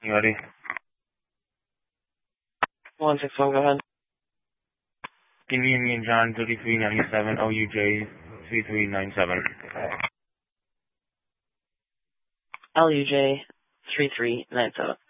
You ready? 161, go ahead. Give me and John 3397 OUJ 3397. LUJ 3397.